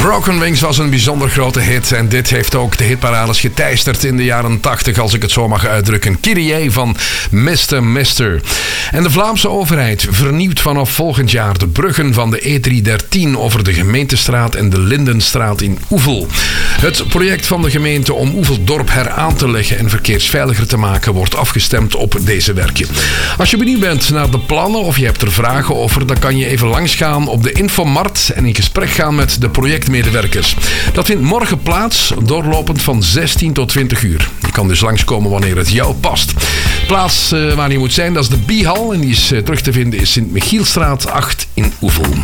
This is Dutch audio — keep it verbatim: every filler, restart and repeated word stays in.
Broken Wings was een bijzonder grote hit en dit heeft ook de hitparades geteisterd in de jaren tachtig, als ik het zo mag uitdrukken. Kyrie van mister mister. En de Vlaamse overheid vernieuwt vanaf volgend jaar de bruggen van de E driehonderddertien over de Gemeentestraat en de Lindenstraat in Oevel. Het project van de gemeente om Oeveldorp heraan te leggen en verkeersveiliger te maken wordt afgestemd op deze werken. Als je benieuwd bent naar de plannen of je hebt er vragen over, dan kan je even langsgaan op de Infomarkt en in gesprek gaan met de projectmedewerkers. Dat vindt morgen plaats, doorlopend van zestien tot twintig uur. Je kan dus langskomen wanneer het jou past. De plaats uh, waar je moet zijn, dat is de Bihal en die is uh, terug te vinden in Sint-Michielstraat acht in Oevel.